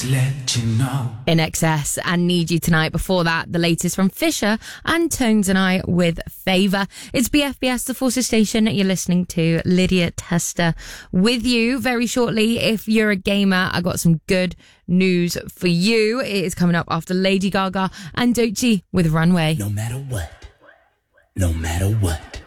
Just let you know. In Excess and Need You Tonight. Before that, the latest from Fisher and Tones and I with Favour. It's BFBS, the Forces Station. You're listening to Lydia Tester with you. Very shortly, if you're a gamer, I got some good news for you. It is coming up after Lady Gaga and Doechii with Runway. No matter what. No matter what.